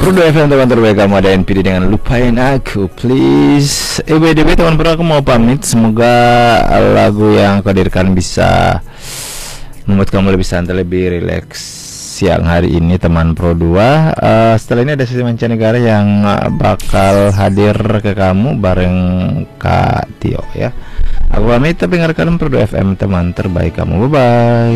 Pro 2 FM teman terbaik kamu, ada NPD dengan lupain aku please. BDB teman pro, aku mau pamit. Semoga lagu yang aku hadirkan bisa membuat kamu lebih santai, lebih rileks siang hari ini teman Pro 2. Setelah ini ada sesi mancanegara yang bakal hadir ke kamu bareng Kak Tio ya. Aku pamit, tapi dengarkan Pro 2 FM teman terbaik kamu. Bye bye.